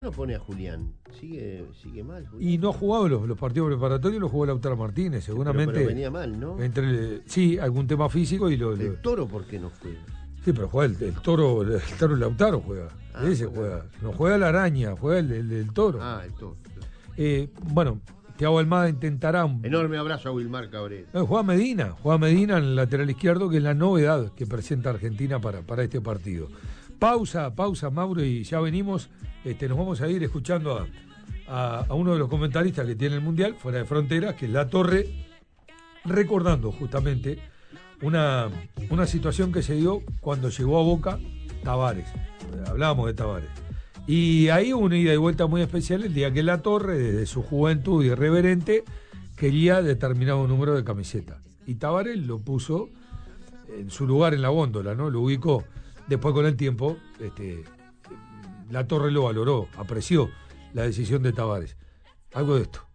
lo pone a Julián? ¿Sigue mal, Julián? Y no ha jugado los partidos preparatorios, lo jugó Lautaro Martínez, seguramente. Pero venía mal, ¿no? Sí, algún tema físico y ¿El Toro por qué no juega? Sí, pero juega el Toro Lautaro juega. Ese juega. No juega la Araña, juega el Toro. El Toro. Bueno, Thiago Almada intentará enorme abrazo a Wilmar Cabrera. Juega Medina en el lateral izquierdo, que es la novedad que presenta Argentina para este partido. Pausa, Mauro, y ya venimos. Nos vamos a ir escuchando a uno de los comentaristas que tiene el Mundial, fuera de fronteras, que es La Torre, recordando justamente una situación que se dio cuando llegó a Boca Tavares. Hablábamos de Tavares. Y ahí hubo una ida y vuelta muy especial el día que La Torre, desde su juventud irreverente, quería determinado número de camiseta. Y Tavares lo puso en su lugar en la góndola, ¿no? Lo ubicó. Después, con el tiempo, La Torre lo valoró, apreció la decisión de Tavares. Algo de esto.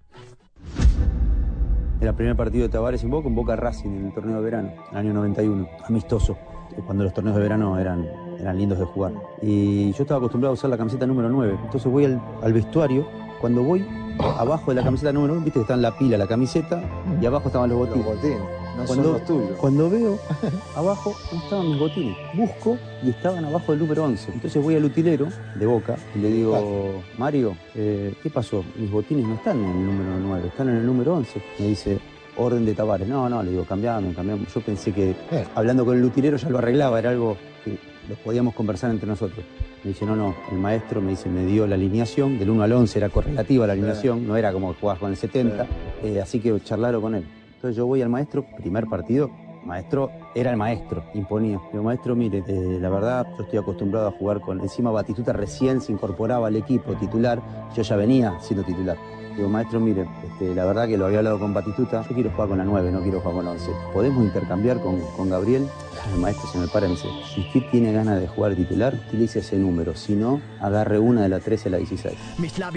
Era el primer partido de Tavares en Boca Racing, en el torneo de verano, en el año 91, amistoso, cuando los torneos de verano eran lindos de jugar. Y yo estaba acostumbrado a usar la camiseta número 9, entonces voy al vestuario. Cuando voy, abajo de la camiseta número 9, viste que está en la pila la camiseta y abajo estaban los botines. No son los tuyos. Cuando veo, abajo no estaban mis botines. Busco y estaban abajo del número 11. Entonces voy al utilero de Boca y le digo, Mario, ¿qué pasó? Mis botines no están en el número 9, están en el número 11. Me dice, orden de Tavares. No, le digo, cambiame. Yo pensé que hablando con el utilero ya lo arreglaba, era algo que lo podíamos conversar entre nosotros. Me dice, no, el maestro me dio la alineación, del 1 al 11 era correlativa la alineación, no era como que jugabas con el 70, así que charlaron con él. Entonces yo voy al maestro, primer partido, maestro era el maestro, imponía. Digo, maestro, mire, la verdad yo estoy acostumbrado a jugar con... Encima Batistuta recién se incorporaba al equipo titular, yo ya venía siendo titular. Digo, maestro, mire, la verdad que lo había hablado con Batistuta, yo quiero jugar con la 9, no quiero jugar con la 11. ¿Podemos intercambiar con Gabriel? El maestro se me para y me dice, si usted tiene ganas de jugar titular, utilice ese número, si no, agarre una de la 13 a la 16.